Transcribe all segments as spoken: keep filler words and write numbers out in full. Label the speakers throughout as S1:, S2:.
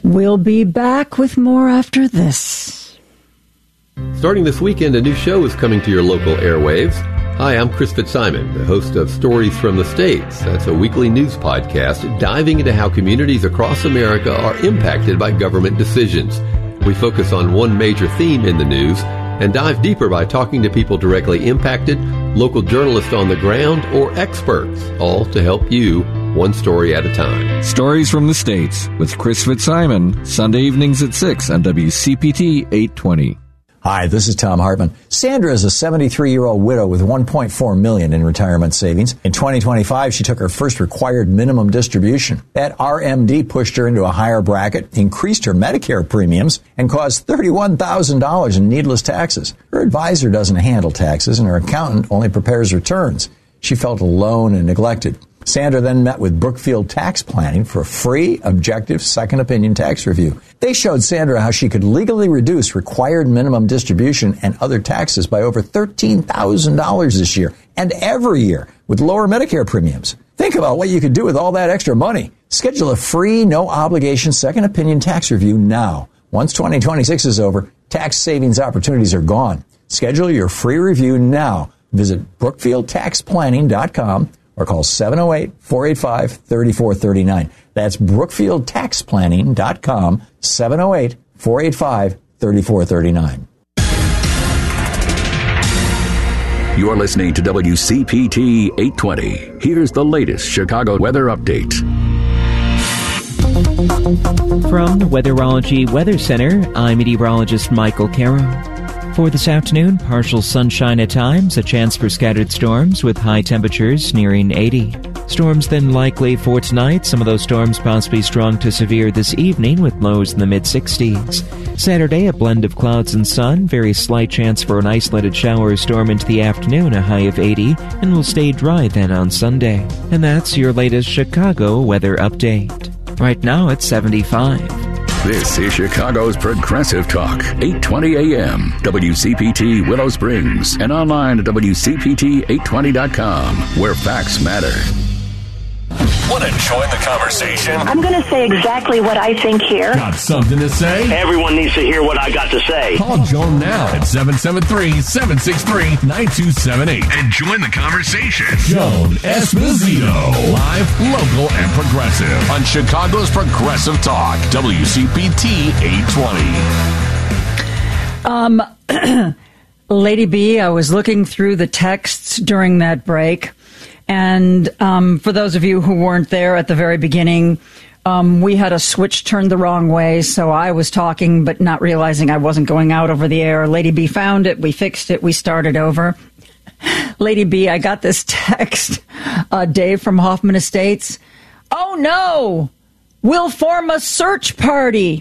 S1: We'll be back with more after this.
S2: Starting this weekend, a new show is coming to your local airwaves. Hi, I'm Chris Fitzsimon, the host of Stories from the States. That's a weekly news podcast diving into how communities across America are impacted by government decisions. We focus on one major theme in the news and dive deeper by talking to people directly impacted, local journalists on the ground, or experts, all to help you one story at a time.
S3: Stories from the States with Chris Fitzsimon, Sunday evenings at six on W C P T eight twenty.
S4: Hi, this is Tom Hartman. Sandra is a seventy-three-year-old widow with one point four million dollars in retirement savings. In twenty twenty-five, she took her first required minimum distribution. That R M D pushed her into a higher bracket, increased her Medicare premiums, and caused thirty-one thousand dollars in needless taxes. Her advisor doesn't handle taxes, and her accountant only prepares returns. She felt alone and neglected. Sandra then met with Brookfield Tax Planning for a free, objective, second opinion tax review. They showed Sandra how she could legally reduce required minimum distribution and other taxes by over thirteen thousand dollars this year and every year with lower Medicare premiums. Think about what you could do with all that extra money. Schedule a free, no-obligation second opinion tax review now. Once twenty twenty-six is over, tax savings opportunities are gone. Schedule your free review now. Visit brookfield tax planning dot com or call seven oh eight, four eight five, three four three nine. That's brookfield tax planning dot com, seven oh eight, four eight five, three four three nine.
S5: You're listening to W C P T eight twenty. Here's the latest Chicago weather update.
S6: From the Weatherology Weather Center, I'm meteorologist Michael Caro. For this afternoon, partial sunshine at times, a chance for scattered storms with high temperatures nearing eighty. Storms then likely for tonight. Some of those storms possibly strong to severe this evening with lows in the mid-sixties. Saturday, a blend of clouds and sun. Very slight chance for an isolated shower or storm into the afternoon, a high of eighty, and will stay dry then on Sunday. And that's your latest Chicago weather update. Right now it's seventy-five.
S5: This is Chicago's Progressive Talk, eight twenty A M, W C P T Willow Springs, and online at W C P T eight twenty dot com, where facts matter.
S7: Want to join the conversation?
S8: I'm going to say exactly what I think here.
S7: Got something to say?
S9: Everyone needs to hear what I got to say.
S7: Call Joan now at seven seven three, seven six three, nine two seven eight and join the conversation. Joan Esposito, live, local, and progressive on Chicago's Progressive Talk, W C P T eight twenty.
S1: Um, Lady B, I was looking through the texts during that break. And um, for those of you who weren't there at the very beginning, um, we had a switch turned the wrong way. So I was talking, but not realizing I wasn't going out over the air. Lady B found it. We fixed it. We started over. Lady B, I got this text. Uh, Dave from Hoffman Estates. Oh, no. We'll form a search party.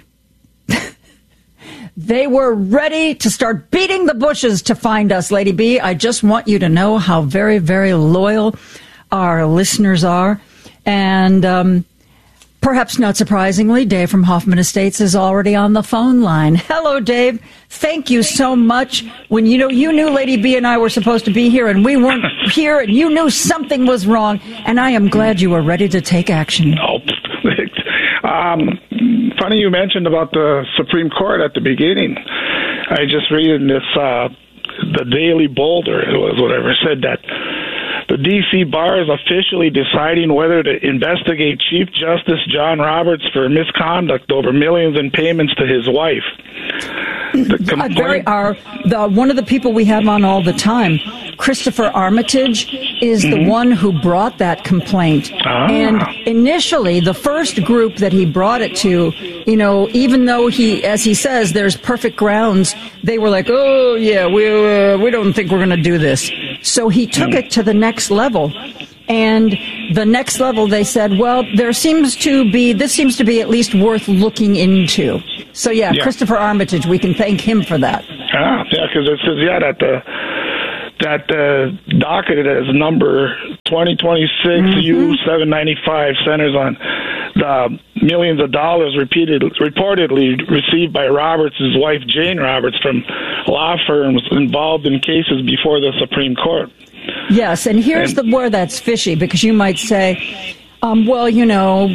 S1: They were ready to start beating the bushes to find us, Lady B. I just want you to know how very, very loyal our listeners are. And um, perhaps not surprisingly, Dave from Hoffman Estates is already on the phone line. Hello, Dave. Thank you so much. When you know you knew Lady B and I were supposed to be here and we weren't here and you knew something was wrong. And I am glad you were ready to take action.
S10: Oh, um, funny you mentioned about the Supreme Court at the beginning. I just read in this, uh, the Daily Boulder, it was whatever, said that the D C Bar is officially deciding whether to investigate Chief Justice John Roberts for misconduct over millions in payments to his wife. The complaint-
S1: very, our, the, one of the people we have on all the time, Christopher Armitage, is the mm-hmm. one who brought that complaint. Ah. And initially, the first group that he brought it to, you know, even though he, as he says, there's perfect grounds, they were like, oh, yeah, we, uh, we don't think we're going to do this. So he took mm. it to the next level. And the next level, they said, well, there seems to be, this seems to be at least worth looking into. So, yeah, yeah. Christopher Armitage, we can thank him for that.
S10: Ah, yeah, because it says, yeah, that the, that uh, docketed as number twenty twenty-six mm-hmm. U seven ninety-five centers on the millions of dollars repeated, reportedly received by Roberts' wife, Jane Roberts, from law firms involved in cases before the Supreme Court.
S1: Yes, and here's and, the where that's fishy, because you might say, um, well, you know,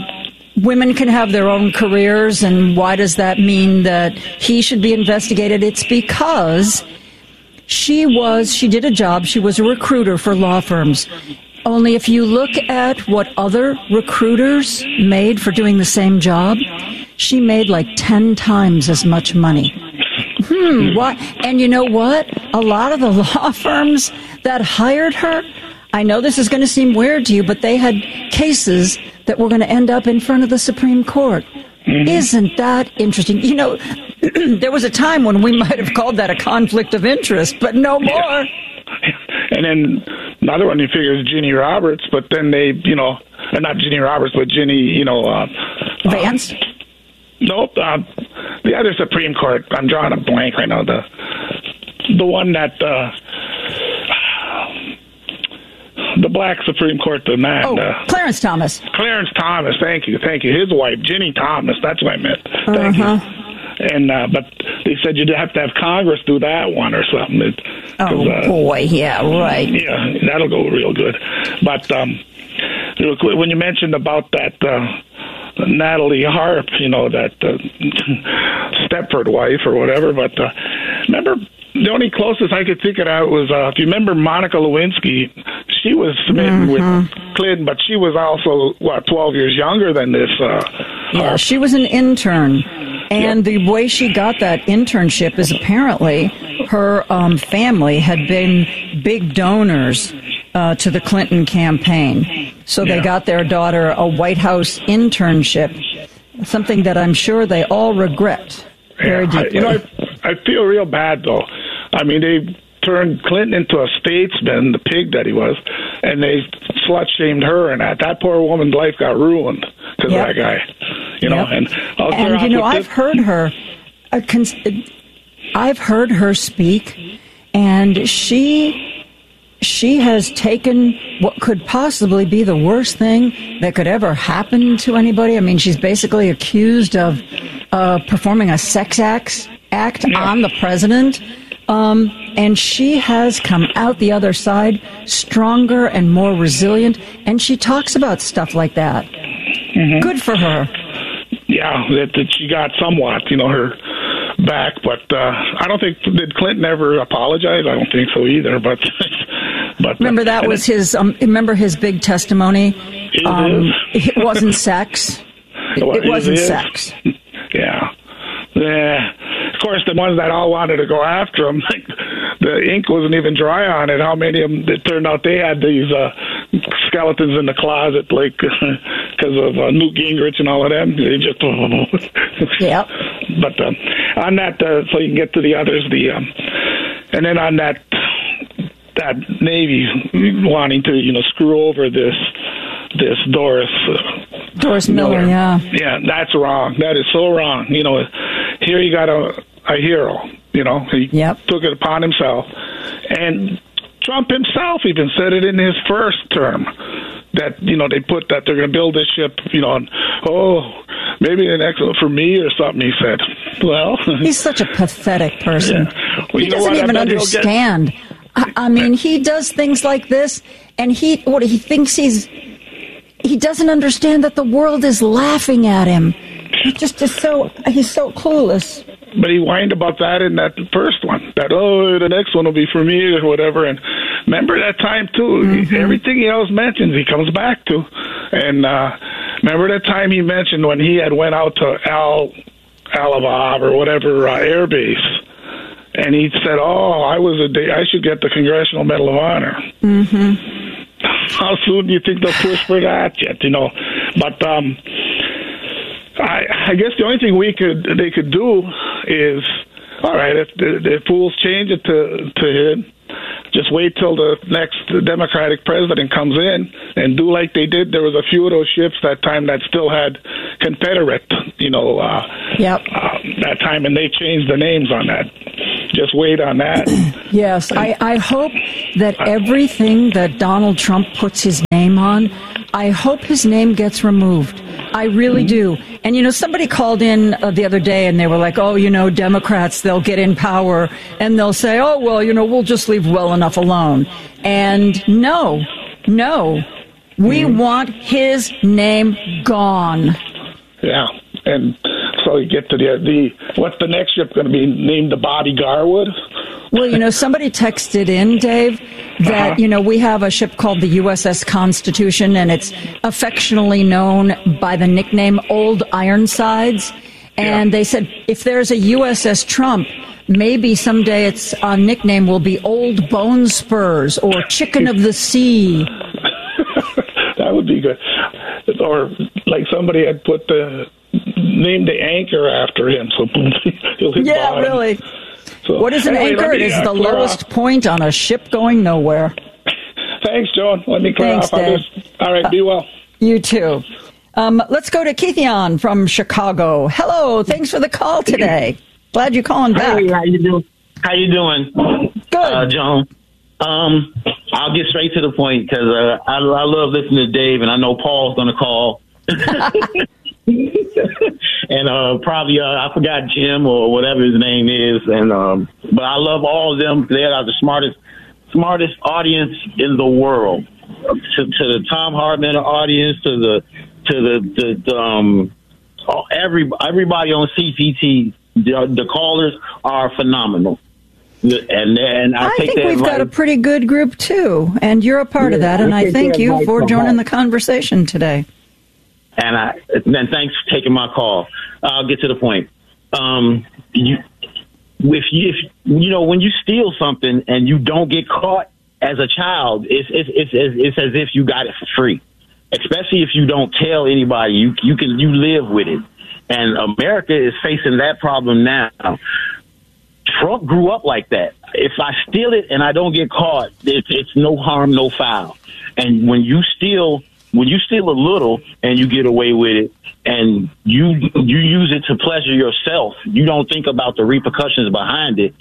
S1: women can have their own careers, and why does that mean that he should be investigated? It's because she was, she did a job, she was a recruiter for law firms. Only if you look at what other recruiters made for doing the same job, she made like ten times as much money. Hmm, what? And you know what? A lot of the law firms that hired her, I know this is going to seem weird to you, but they had cases that were going to end up in front of the Supreme Court. Mm-hmm. Isn't that interesting? You know, there was a time when we might have called that a conflict of interest, but no more.
S10: Yeah. And then another one you figure is Ginny Roberts, but then they, you know, not Ginny Roberts, but Ginny, you know, uh,
S1: Vance.
S10: Uh, nope, uh, the other Supreme Court. I'm drawing a blank right now. The the one that uh, the black Supreme Court, the man.
S1: Oh,
S10: uh,
S1: Clarence Thomas.
S10: Clarence Thomas. Thank you, thank you. His wife, Ginny Thomas. That's what I meant. Thank
S1: uh-huh.
S10: you. And uh, but they said you'd have to have Congress do that one or something. It,
S1: oh
S10: uh,
S1: boy, yeah, right.
S10: Yeah, that'll go real good. But um, real quick, when you mentioned about that uh, Natalie Harp, you know, that uh, Stepford wife or whatever. But uh, remember, the only closest I could think of that was uh, if you remember Monica Lewinsky. She was smitten mm-hmm. with Clinton, but she was also what twelve years younger than this. Uh,
S1: yeah,
S10: Harp.
S1: She was an intern. And the way she got that internship is apparently her um, family had been big donors uh, to the Clinton campaign. So they yeah. got their daughter a White House internship, something that I'm sure they all regret very
S10: yeah,
S1: deeply.
S10: I, you know, I, I feel real bad, though. I mean, they turned Clinton into a statesman, the pig that he was, and they slut-shamed her, and that, that poor woman's life got ruined because yep. of that guy. You know,
S1: yep.
S10: and,
S1: and you know, I've this. heard her. Uh, cons- I've heard her speak, and she she has taken what could possibly be the worst thing that could ever happen to anybody. I mean, she's basically accused of uh, performing a sex act act yeah. on the president, um, and she has come out the other side stronger and more resilient. And she talks about stuff like that. Mm-hmm. Good for her.
S10: Yeah, that, that she got somewhat, you know, her back, but uh, I don't think did Clinton ever apologize. I don't think so either. But but
S1: remember that was it, his. Um, remember his big testimony.
S10: It,
S1: um, it wasn't sex. It,
S10: well,
S1: it wasn't
S10: it
S1: sex.
S10: Yeah. Yeah. Of course, the ones that all wanted to go after him, like, the ink wasn't even dry on it. How many of them? It turned out they had these uh, skeletons in the closet, like because of uh, Newt Gingrich and all of them. They just
S1: yeah.
S10: But um, on that, uh, so you can get to the others. The um, and then on that, that Navy wanting to you know screw over this this Doris. Uh,
S1: Doris Miller, Miller, yeah.
S10: Yeah, that's wrong. That is so wrong. You know, here you got a, a hero, you know. He
S1: yep.
S10: took it upon himself. And Trump himself even said it in his first term that, you know, they put that they're going to build this ship, you know, and, oh, maybe an excellent for me or something, he said. Well.
S1: He's such a pathetic person.
S10: Yeah. Well,
S1: he doesn't even understand. Get... I, I mean, he does things like this, and he what he thinks he's... He doesn't understand that the world is laughing at him. He just is so, he's so clueless.
S10: But he whined about that in that first one. That, oh, the next one will be for me or whatever. And remember that time, too. Mm-hmm. Everything he else mentions, he comes back to. And uh, remember that time he mentioned when he had went out to Al, Al-Aviv or whatever uh, air base. And he said, oh, I was a day, I should get the Congressional Medal of Honor.
S1: Mm-hmm.
S10: How soon do you think they'll push for that yet? You know, but um, I, I guess the only thing we could they could do is, all right, if the, the fools change it to to him, just wait till the next Democratic president comes in and do like they did. There was a few of those ships that time that still had Confederate, you know, uh,
S1: yep.
S10: uh, that time, and they changed the names on that. Just wait on that.
S1: Yes, I, I hope that everything that Donald Trump puts his name on, I hope his name gets removed. I really do. And, you know, somebody called in uh, the other day and they were like, oh, you know, Democrats, they'll get in power and they'll say, oh, well, you know, we'll just leave well enough alone. And no, no, we mm-hmm. want his name gone.
S10: Yeah, and so you get to the the what's the next ship going to be named? The Bobby Garwood?
S1: Well, you know, somebody texted in, Dave, that, uh-huh. you know, we have a ship called the U S S Constitution, and it's affectionately known by the nickname Old Ironsides. And yeah. they said if there's a U S S Trump, maybe someday its uh, nickname will be Old Bone Spurs or Chicken of the Sea.
S10: That would be good. Or like somebody had put the named the anchor after him, so he'll hit
S1: yeah,
S10: bottom.
S1: really.
S10: So,
S1: what is an
S10: anyway,
S1: anchor? It is
S10: uh,
S1: the lowest off. point on a ship going nowhere.
S10: Thanks, Joan. Let me clear
S1: Thanks,
S10: off.
S1: Dave.
S10: Just, all right, be well. Uh,
S1: you too. Um, let's go to Keithion from Chicago. Hello. Thanks for the call today. Glad you're calling back.
S11: Hey, how you doing? How you doing?
S1: Good,
S11: uh, Joan. Um, I'll get straight to the point because uh, I, I love listening to Dave, and I know Paul's going to call. and uh, probably uh, I forgot Jim or whatever his name is, and um, but I love all of them. They are the smartest, smartest audience in the world. To, to the Tom Hartman audience, to the to the, the, the um, every everybody on C P T, the, the callers are phenomenal. And then I,
S1: I
S11: take
S1: think
S11: that
S1: we've
S11: advice.
S1: got a pretty good group too, and you're a part
S11: yeah,
S1: of that. And I, I thank you for joining the conversation today.
S11: And I then thanks for taking my call. I'll get to the point. Um, you, if you, if, you know, when you steal something and you don't get caught as a child, it's it's it's, it's as if you got it for free. Especially if you don't tell anybody, you you can you live with it. And America is facing that problem now. Trump grew up like that. If I steal it and I don't get caught, it's, it's no harm, no foul. And when you steal, when you steal a little and you get away with it, and you you use it to pleasure yourself, you don't think about the repercussions behind it.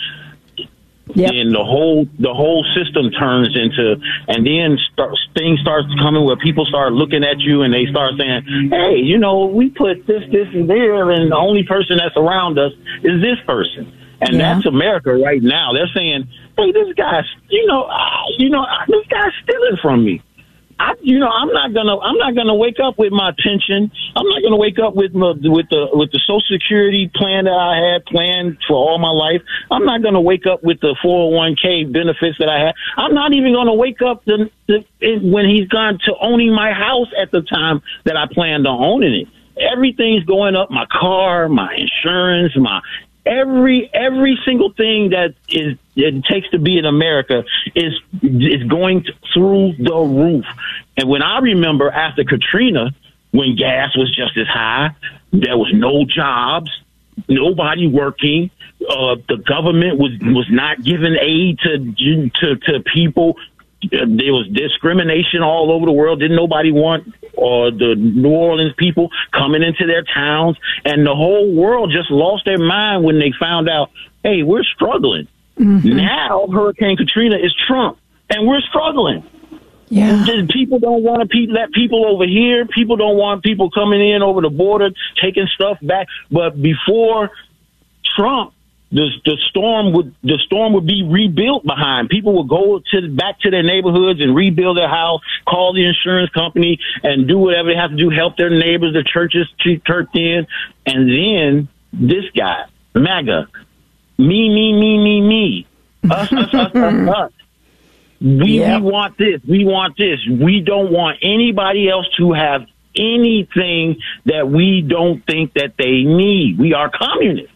S11: Yep. Then the whole the whole system turns into, and then start, things starts coming where people start looking at you and they start saying, "Hey, you know, we put this, this, and there, and the only person that's around us is this person." And yeah. that's America right now. They're saying, "Hey, this guy's, you know, uh, you know, uh, this guy's stealing from me. I, you know, I'm not gonna, I'm not gonna wake up with my pension. I'm not gonna wake up with my, with the, with the Social Security plan that I had planned for all my life. I'm not gonna wake up with the four oh one k benefits that I had. I'm not even gonna wake up the, the, when he's gone to owning my house at the time that I planned on owning it. Everything's going up. My car, my insurance, my Every every single thing that is it takes to be in America is is going through the roof. And when I remember after Katrina, when gas was just as high, there was no jobs, nobody working. Uh, the government was was not giving aid to to to people. There was discrimination all over the world. Didn't nobody want uh, the New Orleans people coming into their towns, and the whole world just lost their mind when they found out, hey, we're struggling. Mm-hmm. Now Hurricane Katrina is Trump, and we're struggling. Yeah, just, people don't want to pe- let people over here. People don't want people coming in over the border, taking stuff back. But before Trump, The, the storm would the storm would be rebuilt behind. People would go to back to their neighborhoods and rebuild their house, call the insurance company, and do whatever they have to do, help their neighbors, the churches church in. And then this guy, MAGA, me, me, me, me, me, us, us, us, us, us. We, yep. we want this. We want this. We don't want anybody else to have anything that we don't think that they need. We are communists.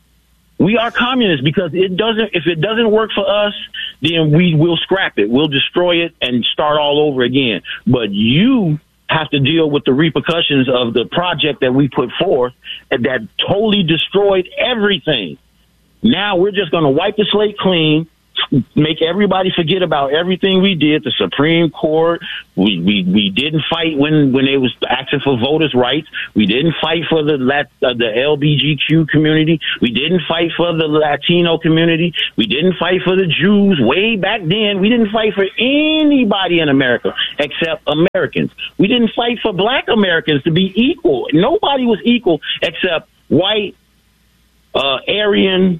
S11: We are communists because it doesn't. If it doesn't work for us, then we will scrap it. We'll destroy it and start all over again. But you have to deal with the repercussions of the project that we put forth that totally destroyed everything. Now we're just going to wipe the slate clean, make everybody forget about everything we did. The Supreme Court, we, we, we didn't fight when, when they was asking for voters' rights. We didn't fight for the Lat, uh, the L G B T Q community. We didn't fight for the Latino community. We didn't fight for the Jews way back then. We didn't fight for anybody in America except Americans. We didn't fight for black Americans to be equal. Nobody was equal except white, uh, Aryan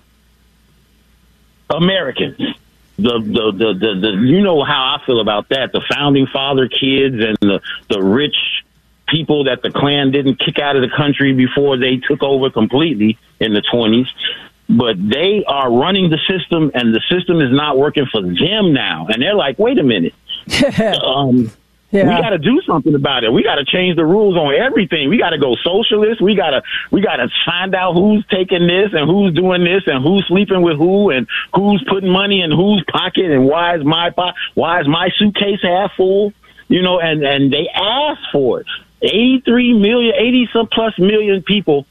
S11: Americans. The, the the the the you know how I feel about that. The founding father kids and the the rich people that the Klan didn't kick out of the country before they took over completely in the twenties. But they are running the system, and the system is not working for them now. And they're like, wait a minute. um, yeah. We got to do something about it. We got to change the rules on everything. We got to go socialist. We got to we got to find out who's taking this and who's doing this and who's sleeping with who and who's putting money in whose pocket and why is my po- why is my suitcase half full? You know, and, and they asked for it. eighty-three million, eighty some plus million people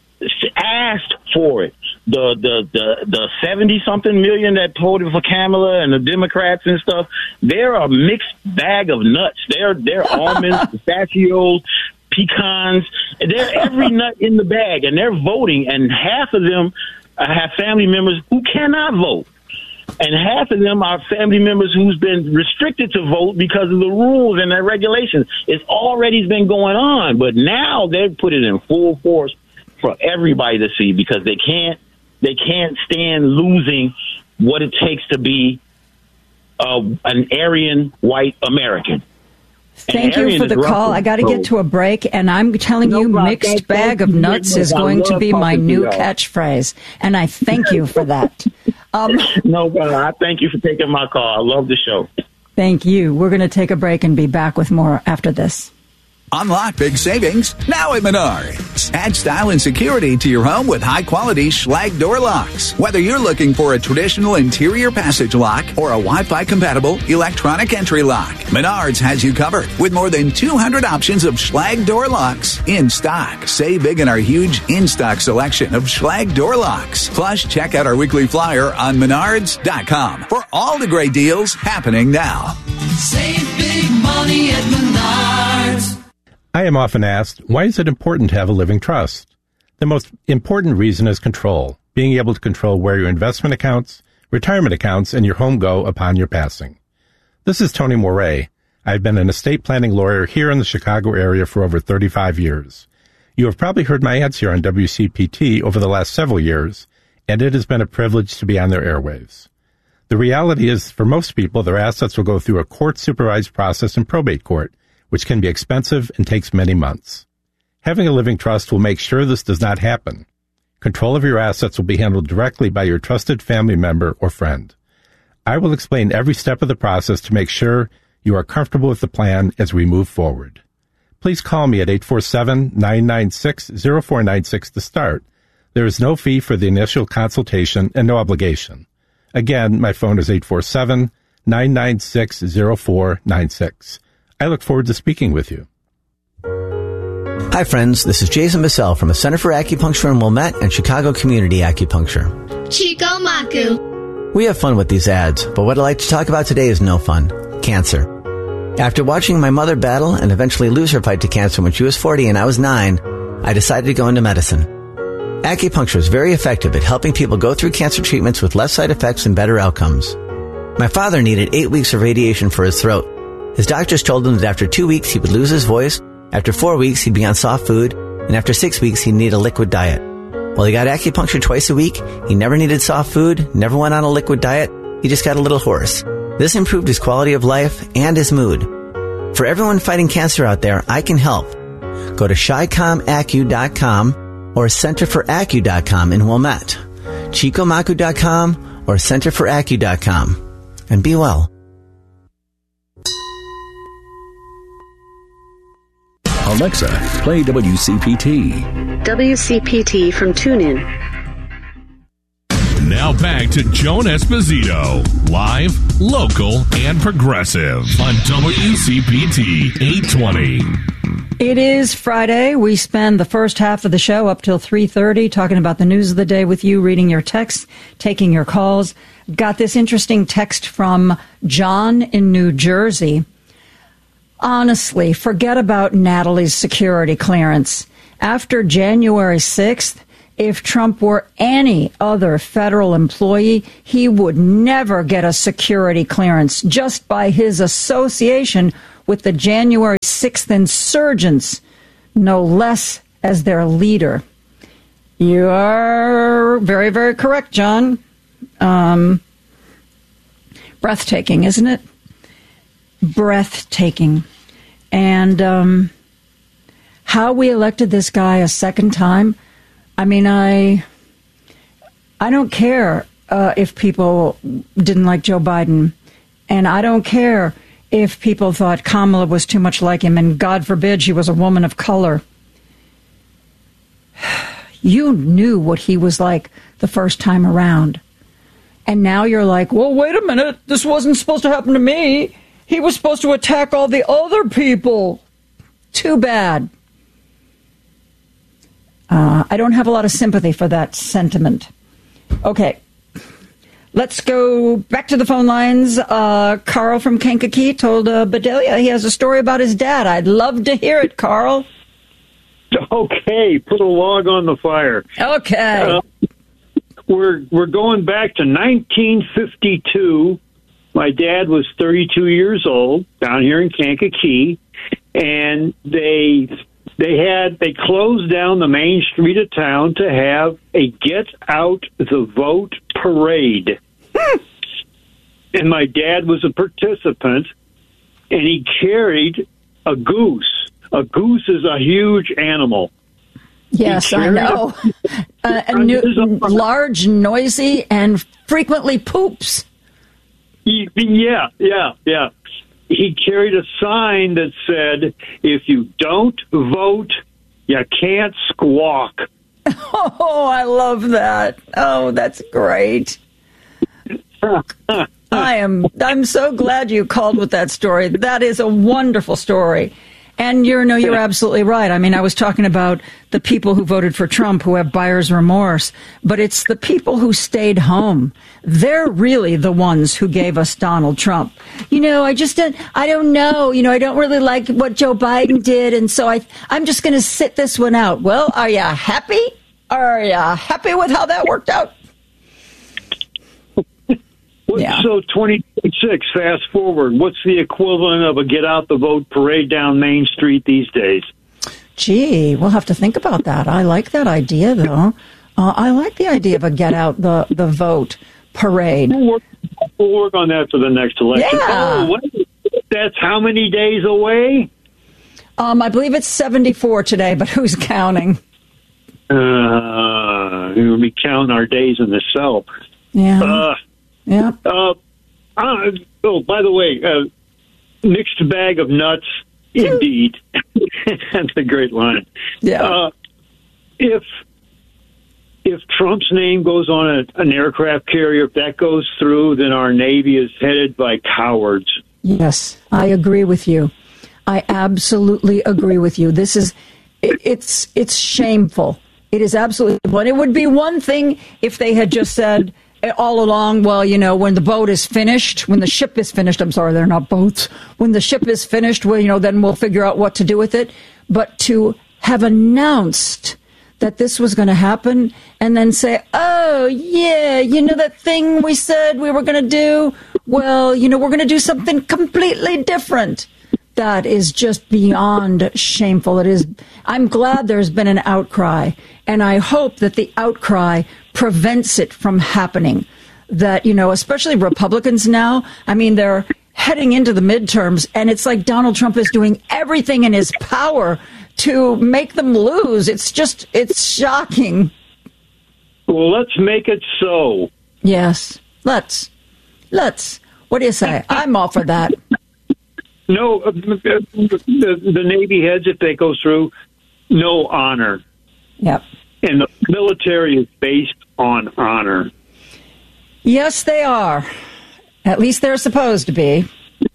S11: asked for it. The the the the seventy something million that voted for Kamala and the Democrats and stuff, they're a mixed bag of nuts. They're they're almonds, pistachios, pecans. They're every nut in the bag, and they're voting. And half of them have family members who cannot vote, and half of them are family members who's been restricted to vote because of the rules and their regulations. It's already been going on, but now they've put it in full force for everybody to see because they can't. They can't stand losing what it takes to be uh, an Aryan white American.
S1: Thank you for the call. I got to get to a break, and I'm telling you, mixed bag of nuts is going to be my new catchphrase, and I thank you for that. Um,
S11: no problem. I thank you for taking my call. I love the show.
S1: Thank you. We're going to take a break and be back with more after this.
S12: Unlock big savings now at Menards. Add style and security to your home with high-quality Schlage door locks. Whether you're looking for a traditional interior passage lock or a Wi-Fi compatible electronic entry lock, Menards has you covered with more than two hundred options of Schlage door locks in stock. Save big in our huge in-stock selection of Schlage door locks. Plus, check out our weekly flyer on menards dot com for all the great deals happening now.
S13: Save big money at Menards.
S14: I am often asked, why is it important to have a living trust? The most important reason is control, being able to control where your investment accounts, retirement accounts, and your home go upon your passing. This is Tony Moret. I've been an estate planning lawyer here in the Chicago area for over thirty-five years. You have probably heard my ads here on W C P T over the last several years, and it has been a privilege to be on their airwaves. The reality is, for most people, their assets will go through a court-supervised process in probate court, which can be expensive and takes many months. Having a living trust will make sure this does not happen. Control of your assets will be handled directly by your trusted family member or friend. I will explain every step of the process to make sure you are comfortable with the plan as we move forward. Please call me at eight four seven, nine nine six, zero four nine six to start. There is no fee for the initial consultation and no obligation. Again, my phone is eight four seven, nine nine six, zero four nine six. I look forward to speaking with you.
S15: Hi, friends. This is Jason Bissell from the Center for Acupuncture in Wilmette and Chicago Community Acupuncture.
S16: Chico Maku.
S15: We have fun with these ads, but what I'd like to talk about today is no fun. Cancer. After watching my mother battle and eventually lose her fight to cancer when she was forty and I was nine, I decided to go into medicine. Acupuncture is very effective at helping people go through cancer treatments with less side effects and better outcomes. My father needed eight weeks of radiation for his throat. His doctors told him that after two weeks he would lose his voice, after four weeks he'd be on soft food, and after six weeks he'd need a liquid diet. Well, he got acupuncture twice a week, he never needed soft food, never went on a liquid diet, he just got a little hoarse. This improved his quality of life and his mood. For everyone fighting cancer out there, I can help. Go to chi com acu dot com or center for acu dot com in Wilmette, chico maku dot com or center for acu dot com. And be well.
S5: Alexa, play W C P T.
S17: W C P T from TuneIn.
S7: Now back to Joan Esposito, live, local, and progressive on W C P T eight twenty.
S1: It is Friday. We spend the first half of the show up till three thirty talking about the news of the day with you, reading your texts, taking your calls. Got this interesting text from John in New Jersey. Honestly, forget about Natalie's security clearance. After January sixth, if Trump were any other federal employee, he would never get a security clearance just by his association with the January sixth insurgents, no less as their leader. You are very, very correct, John. Um, breathtaking, isn't it? Breathtaking. And um, how we elected this guy a second time, I mean, I, I don't care uh, if people didn't like Joe Biden, and I don't care if people thought Kamala was too much like him, and God forbid she was a woman of color. You knew what he was like the first time around. And now you're like, well, wait a minute. This wasn't supposed to happen to me. He was supposed to attack all the other people. Too bad. Uh, I don't have a lot of sympathy for that sentiment. Okay. Let's go back to the phone lines. Uh, Carl from Kankakee told uh, Bedelia he has a story about his dad. I'd love to hear it, Carl.
S18: Okay, put a log on the fire.
S1: Okay.
S18: Uh, we're we're going back to nineteen fifty-two. My dad was thirty-two years old down here in Kankakee, and they they had they closed down the main street of town to have a Get Out the Vote parade. And my dad was a participant, and he carried a goose. A goose is a huge animal.
S1: Yes, I know. A, a new, large, noisy, and frequently poops.
S18: Yeah, yeah, yeah. He carried a sign that said, if you don't vote, you can't squawk.
S1: Oh, I love that. Oh, that's great. I am I'm so glad you called with that story. That is a wonderful story. And you know, you're absolutely right. I mean, I was talking about the people who voted for Trump who have buyer's remorse, but it's the people who stayed home. They're really the ones who gave us Donald Trump. You know, I just don't, I don't know. You know, I don't really like what Joe Biden did. And so I, I'm just going to sit this one out. Well, are you happy? Are you happy with how that worked out?
S18: Yeah. So twenty twenty-six, fast forward, what's the equivalent of a Get Out the Vote parade down Main Street these days?
S1: Gee, we'll have to think about that. I like that idea, though. Uh, I like the idea of a Get Out the, the Vote parade.
S18: We'll work, we'll work on that for the next election.
S1: Yeah.
S18: Oh, what, that's how many days away?
S1: Um, I believe it's seventy-four today, but who's counting?
S18: Uh, we'll be counting our days in the cell.
S1: Yeah.
S18: Uh,
S1: Yeah.
S18: Uh, uh, oh, by the way, uh, mixed bag of nuts, indeed. That's a great line.
S1: Yeah.
S18: Uh, if if Trump's name goes on a, an aircraft carrier, if that goes through, then our Navy is headed by cowards.
S1: Yes, I agree with you. I absolutely agree with you. This is, it, it's it's shameful. It is absolutely. But it would be one thing if they had just said all along, well, you know, when the boat is finished, when the ship is finished, I'm sorry, they're not boats. When the ship is finished, well, you know, then we'll figure out what to do with it. But to have announced that this was going to happen and then say, oh, yeah, you know, that thing we said we were going to do? Well, you know, we're going to do something completely different. That is just beyond shameful. It is. I'm glad there's been an outcry, and I hope that the outcry prevents it from happening. That, you know, especially Republicans now, I mean, they're heading into the midterms, and it's like Donald Trump is doing everything in his power to make them lose. It's just, it's shocking.
S18: Well, let's make it so.
S1: Yes, let's. Let's. What do you say? I'm all for that.
S18: No, uh, the, the Navy heads, if they go through, no honor.
S1: Yep.
S18: And the military is based on honor.
S1: Yes, they are. At least they're supposed to be.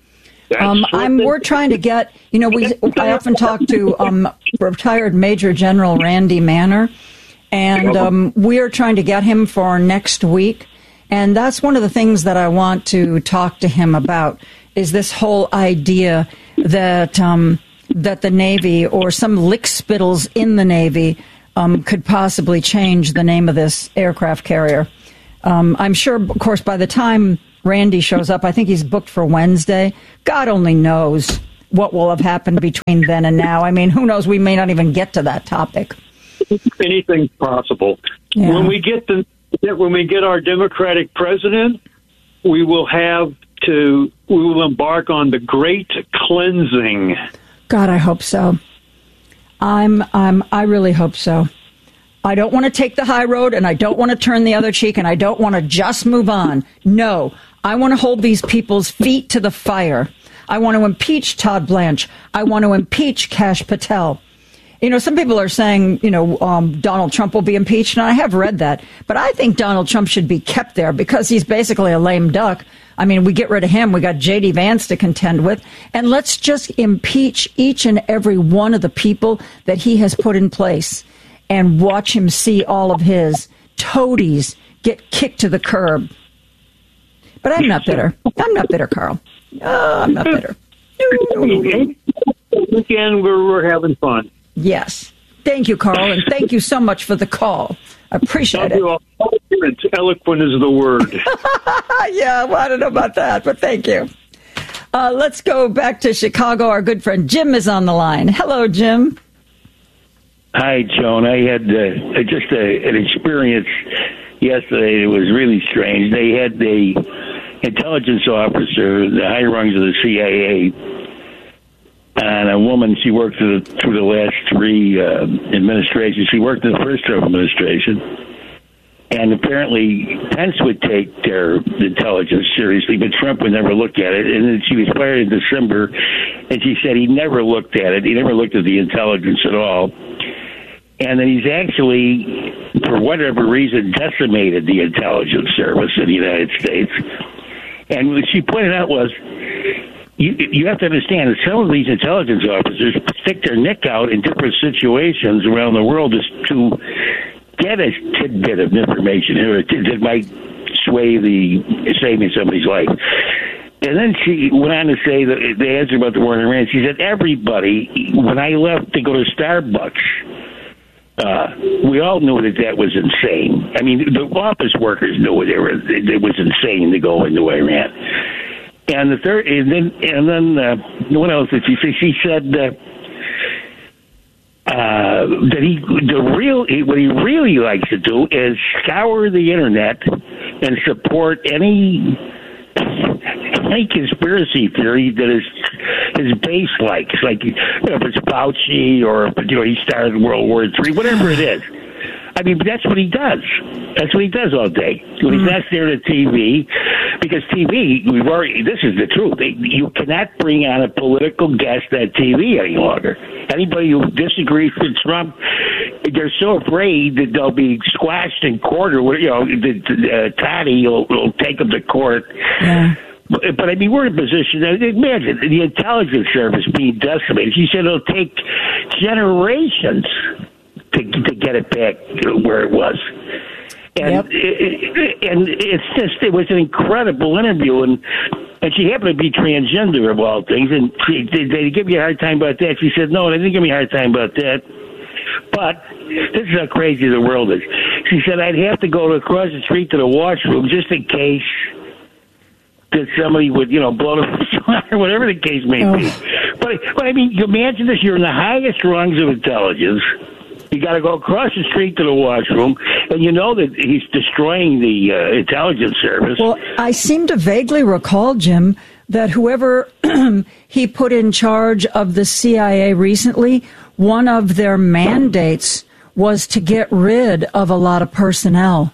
S1: Um, I'm, we're trying to get, you know, we. I often talk to um, retired Major General Randy Manner, and um, we are trying to get him for next week. And that's one of the things that I want to talk to him about, is this whole idea that um, that the Navy or some lickspittles in the Navy um, could possibly change the name of this aircraft carrier. Um, I'm sure, of course, by the time Randy shows up, I think he's booked for Wednesday. God only knows what will have happened between then and now. I mean, who knows? We may not even get to that topic.
S18: Anything's possible.
S1: Yeah.
S18: When we get the when we get our Democratic president, we will have to we will embark on the great cleansing.
S1: God, I hope so. I'm, I'm, I really hope so. I don't want to take the high road, and I don't want to turn the other cheek, and I don't want to just move on. No, I want to hold these people's feet to the fire. I want to impeach Todd Blanche. I want to impeach Kash Patel. You know, some people are saying, you know, um, Donald Trump will be impeached, and I have read that. But I think Donald Trump should be kept there because he's basically a lame duck. I mean, we get rid of him. We got J D Vance to contend with. And let's just impeach each and every one of the people that he has put in place and watch him see all of his toadies get kicked to the curb. But I'm not bitter. I'm not bitter, Carl. Oh, I'm not bitter. No, no, no.
S18: Again, we're, we're having fun.
S1: Yes. Thank you, Carl, and thank you so much for the call. I appreciate it.
S18: It's eloquent is the word.
S1: Yeah, well, I don't know about that, but thank you. Uh, let's go back to Chicago. Our good friend Jim is on the line. Hello, Jim.
S19: Hi, Joan. I had uh, just a, an experience yesterday. It was really strange. They had the intelligence officer, the high rungs of the C I A, and a woman. She worked through the, through the last three uh, administrations. She worked in the first Trump administration, and apparently Pence would take their intelligence seriously, but Trump would never look at it. And then she was fired in December, and she said he never looked at it. He never looked at the intelligence at all. And then he's actually, for whatever reason, decimated the intelligence service in the United States. And what she pointed out was, you you have to understand that some of these intelligence officers stick their neck out in different situations around the world to get a tidbit of information here that might sway the saving somebody's life. And then she went on to say that the answer about the war in Iran, she said, everybody, when I left to go to Starbucks, Uh, we all knew that that was insane. I mean, the office workers knew it, were, it was insane to go into Iran. And the third, and then, and then, uh, what else did she say? She said uh, uh, that he, the real, what he really likes to do is scour the internet and support any. any conspiracy theory that is is base like it's like you know, if it's Fauci or you know he started World War Three, whatever it is. I mean, that's what he does. That's what he does all day. When he's not staring at T V, because T V, we've already. This is the truth. You cannot bring on a political guest at T V any longer. Anybody who disagrees with Trump, they're so afraid that they'll be squashed in court, or you know, the, uh, Toddy will, will take them to court. Yeah. But, but I mean, we're in a position. Imagine the intelligence service being decimated. She said it'll take generations to to get it back where it was. And yep. it, and it's just it was an incredible interview, and and she happened to be transgender of all things, and she, did they give you a hard time about that? She said no, they didn't give me a hard time about that. But this is how crazy the world is. She said I'd have to go across the street to the washroom just in case that somebody would, you know, blow the or whatever the case may oh. be. But but I mean, you imagine this: you're in the highest rungs of intelligence. You got to go across the street to the washroom, and you know that he's destroying the uh, intelligence service.
S1: Well, I seem to vaguely recall, Jim, that whoever he put in charge of the C I A recently, one of their mandates was to get rid of a lot of personnel.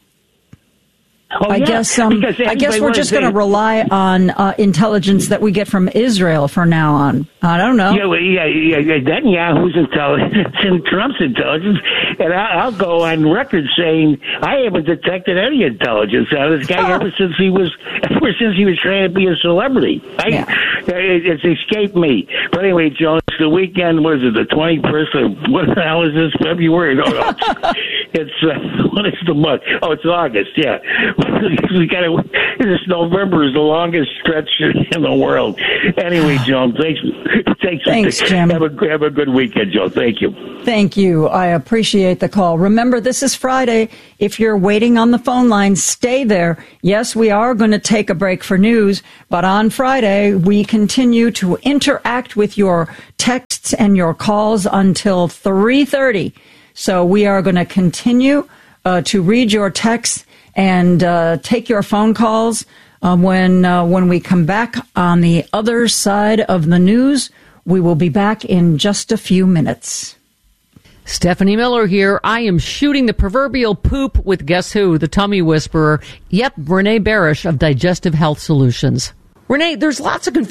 S19: Oh,
S1: I
S19: yeah,
S1: guess um, I guess we're just going to rely on uh, intelligence that we get from Israel from now on. I don't know.
S19: Yeah, well, yeah, yeah, yeah. Netanyahu's intelligence and Trump's intelligence, and I, I'll go on record saying I haven't detected any intelligence out of this guy oh. ever since he was ever since he was trying to be a celebrity. I, yeah. it, it's escaped me. But anyway, Joe, it's the weekend. What is it? The twenty-first of what the hell is this? February? No, no. It's uh, what is the month? Oh, it's August. Yeah. We got to. This November is the longest stretch in the world. Anyway, Joan, thanks. Thanks,
S1: thanks Jim.
S19: Have a have a good weekend, Joe. Thank you.
S1: Thank you. I appreciate the call. Remember, this is Friday. If you're waiting on the phone line, stay there. Yes, we are going to take a break for news, but on Friday we continue to interact with your texts and your calls until three thirty. So we are going to continue uh, to read your texts and uh, take your phone calls uh, when uh, when we come back on the other side of the news We will be back in just a few minutes.
S20: Stephanie Miller here. I am shooting the proverbial poop with guess who? The tummy whisperer. Yep, Renee Barish of Digestive Health Solutions. Renee, there's lots of confusion